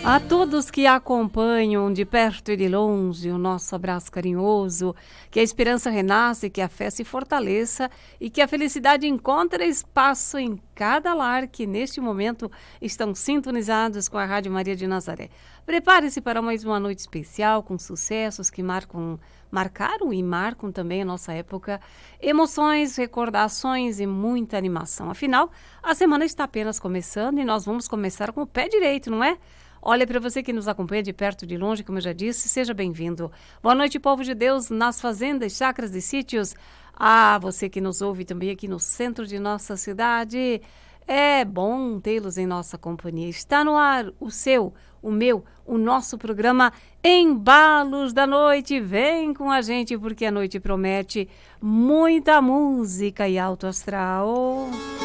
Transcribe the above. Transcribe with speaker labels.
Speaker 1: A todos que acompanham de perto e de longe, o nosso abraço carinhoso, que a esperança renasça, que a fé se fortaleça e que a felicidade encontre espaço em cada lar que neste momento estão sintonizados com a Rádio Maria de Nazaré. Prepare-se para mais uma noite especial com sucessos que marcaram e marcam também a nossa época, emoções, recordações e muita animação. Afinal, a semana está apenas começando e nós vamos começar com o pé direito, não é? Olha, para você que nos acompanha de perto e de longe, como eu já disse, seja bem-vindo. Boa noite, povo de Deus, nas fazendas, chacras e sítios. Ah, você que nos ouve também aqui no centro de nossa cidade. É bom tê-los em nossa companhia. Está no ar o seu, o meu, o nosso programa Embalos da Noite. Vem com a gente porque a noite promete muita música e alto astral.